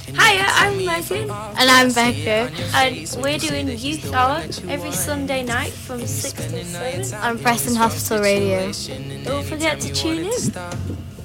Hiya, I'm Megan. And I'm Becca. And we're doing Youth Hour every Sunday night from 6 to 7. On Preston Hospital Radio. Don't forget to tune in.